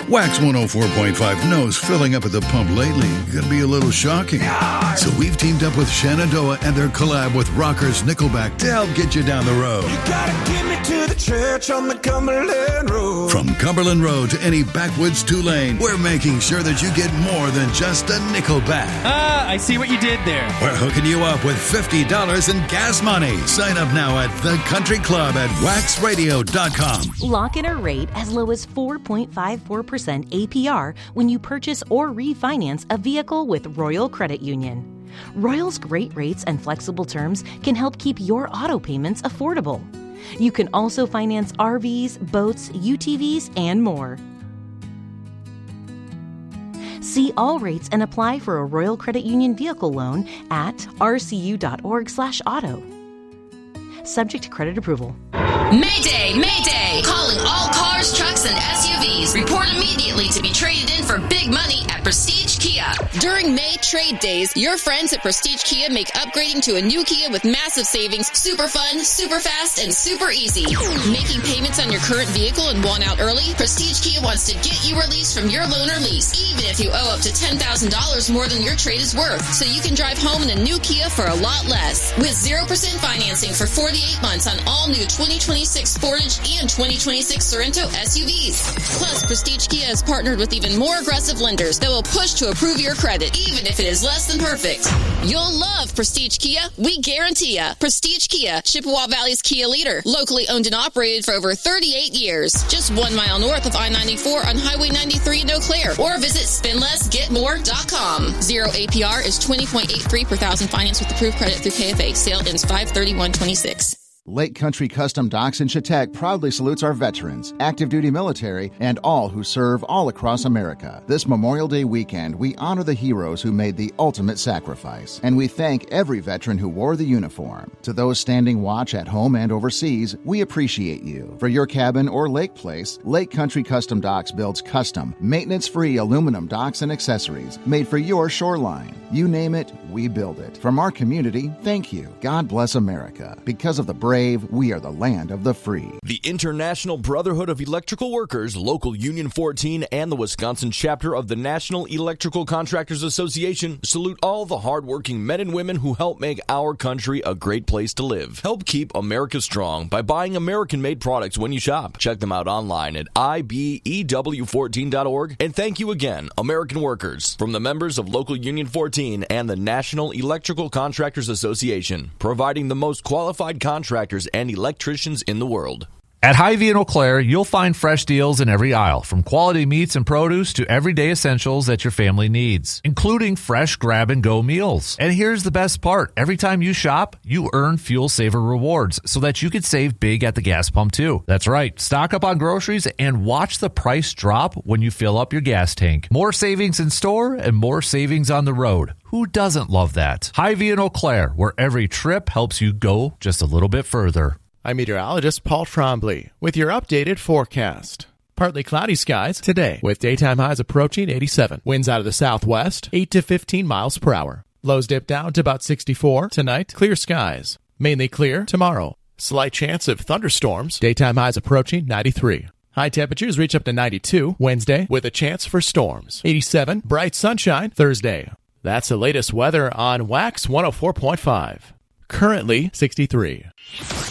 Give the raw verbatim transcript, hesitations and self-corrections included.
Wax one oh four point five knows filling up at the pump lately could be a little shocking. So we've teamed up with Shenandoah and their collab with rockers Nickelback to help get you down the road. You gotta get me to the church on the Cumberland Road. From Cumberland Road to any backwoods two-lane, we're making sure that you get more than just a Nickelback. Ah, I see what you did there. We're hooking you up with fifty dollars in gas money. Sign up now at the Country Club at wax radio dot com. Lock in a rate as low as four point five four percent A P R when you purchase or refinance a vehicle with Royal Credit Union. Royal's great rates and flexible terms can help keep your auto payments affordable. You can also finance R Vs, boats, U T Vs, and more. See all rates and apply for a Royal Credit Union vehicle loan at r c u dot org slash auto. Subject to credit approval. Mayday! Mayday! Calling all cars, trucks, and S U Vs. Report immediately to be traded in for big money at Prestige Kia. During May Trade Days, your friends at Prestige Kia make upgrading to a new Kia with massive savings super fun, super fast, and super easy. Making payments on your current vehicle and want out early? Prestige Kia wants to get you released from your loan or lease, even if you owe up to ten thousand dollars more than your trade is worth, so you can drive home in a new Kia for a lot less. With zero percent financing for forty-eight months on all new twenty twenty-six Sportage and twenty twenty-six Sorento S U Vs. Plus, Prestige Kia has partnered with even more aggressive lenders that will push to approve your credit, even if it is less than perfect. You'll love Prestige Kia. We guarantee ya. Prestige Kia, Chippewa Valley's Kia leader. Locally owned and operated for over thirty-eight years. Just one mile north of I ninety-four on Highway ninety-three in Eau Claire. Or visit spend less get more dot com. Zero A P R is twenty point eight three per thousand finance with approved credit through K F A. Sale ends five thirty-one twenty-six. Lake Country Custom Docks in Chautauqua proudly salutes our veterans, active duty military, and all who serve all across America. This Memorial Day weekend, we honor the heroes who made the ultimate sacrifice, and we thank every veteran who wore the uniform. To those standing watch at home and overseas, we appreciate you. For your cabin or lake place, Lake Country Custom Docks builds custom, maintenance-free aluminum docks and accessories made for your shoreline. You name it, we build it. From our community, thank you. God bless America. Because of the brave, we are the land of the free. The International Brotherhood of Electrical Workers, Local Union fourteen, and the Wisconsin chapter of the National Electrical Contractors Association salute all the hardworking men and women who help make our country a great place to live. Help keep America strong by buying American-made products when you shop. Check them out online at I B E W fourteen dot org. And thank you again, American workers, from the members of Local Union fourteen and the National Electrical Contractors Association, providing the most qualified contractors and electricians in the world. At Hy-Vee in Eau Claire, you'll find fresh deals in every aisle, from quality meats and produce to everyday essentials that your family needs, including fresh grab-and-go meals. And here's the best part. Every time you shop, you earn Fuel Saver rewards so that you can save big at the gas pump, too. That's right. Stock up on groceries and watch the price drop when you fill up your gas tank. More savings in store and more savings on the road. Who doesn't love that? Hy-Vee in Eau Claire, where every trip helps you go just a little bit further. I'm meteorologist Paul Trombley with your updated forecast. Partly cloudy skies today with daytime highs approaching eighty-seven. Winds out of the southwest, eight to fifteen miles per hour. Lows dip down to about sixty-four. Tonight, clear skies. Mainly clear tomorrow. Slight chance of thunderstorms. Daytime highs approaching ninety-three. High temperatures reach up to ninety-two Wednesday with a chance for storms. eighty-seven, bright sunshine Thursday. That's the latest weather on Wax one oh four point five. Currently sixty-three.